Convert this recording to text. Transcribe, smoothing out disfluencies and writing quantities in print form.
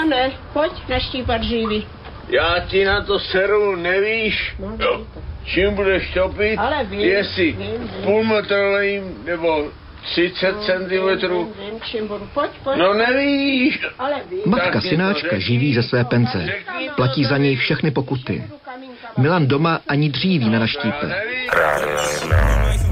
Milane, pojď naštípat dříví. Já ti na to seru, nevíš? No, čím budeš topit? Ale vím, jestli půl metr lejím nebo 30 centimetrů. Vím, čím budu. Pojď. No nevíš. Ale vím. Matka synáčka živí ze své pence. Platí za něj všechny pokuty. Milan doma ani dříví nenaštípe. Rádio 1.